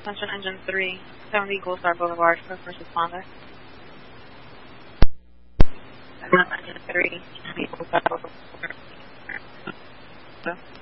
Attention Engine 3, 70 Gold Star Boulevard for first responder. Engine 3, 70 Gold Star Boulevard.